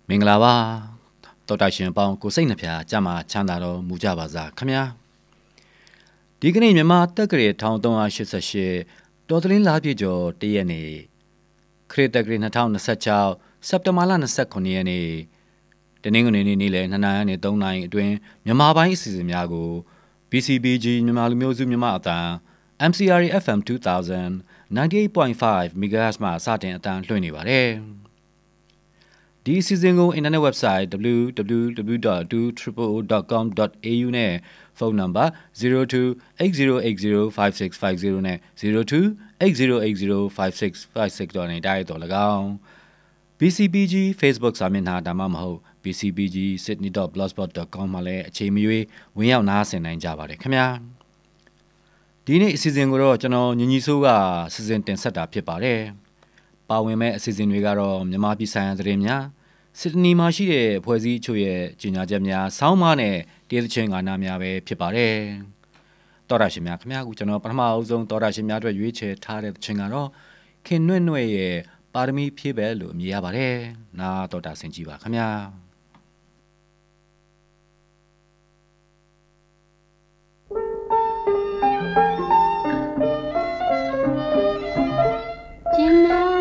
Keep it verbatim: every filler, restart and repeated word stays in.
မင်္ဂလာပါတော်တာရှင်ပေါင်းကိုစိတ်နှဖျားကြမှာချမ်းသာတော်မူကြပါစားခမညာဒီကနေ့မြန်မာတက္ကရာတစ်သုံးရှစ်ရှစ်တော်သလင်းလားပြည့်ကျော်တရက်နေ့ခရစ်တက္ကရာနှစ်ထောင်နှစ်ဆယ်ခြောက်စက်တဘာလ၂၉ရက်နေ့တနင်္ဂနွေနေ့နေ့လယ်နှစ်နာရီနဲ့သုံးနာရီအတွင်းမြန်မာပိုင်းအစီအစဉ်များကို B C B G မြန်မာလူမျိုးစုမြန်မာအသံ M C R A F M two thousand ninety-eight point five megahertz မှာစတင်အသံလွှင့်နေပါတယ်ဒီအစီအစဉ်ကို internet website w w w dot two o o dot com dot a u နဲ့ဖုန်းနံပါတ်zero two eight zero eight zero five six five zeroနဲ့zero two eight zero eight zero five six five six တို့နဲ့တိုက်ရိုက်တော်၎င်း B C B G Facebook စာမျက်နှာဒါမှမဟုတ် b c b g sydney dot blogspot dot com မှာလည်းအချိန်မရွေးဝင်ရောက်နားဆင်နိုင်ကြပါတယ်ခင်ဗျာဒီနေ့အစီအစဉ်ကိုတော့ကျွန်တော်ညီညီဆိုးကစီစဉ်တင်ဆက်တာဖြစ်ပါတယ်ပါဝင်မဲ့အစီအစဉ်တွေကတော့မြန်မာပြည်ဆိုင်ရာသတင်းများစစ်တနီမှာရှိတဲ့ဖွဲ့စည်းချို့ရဲ့ကြီးညာချက်များဆောင်းမနဲ့တည်သချင်းကဏ္ဍများပဲဖြစ်ပါတယ်တော်ရရှိများခင်ဗျာကကျွန်တော်ပထမအဦးဆုံးတော်ရရှိများအတွက်ရွေးချယ်ထားတဲ့သချင်းကတော့ခင်နွဲ့နွဲ့ရဲ့ပါရမီဖြည့်ပဲလို့အမည်ရပါတယ်နာတော်တာဆင်ကြည့်ပါခင်ဗျာ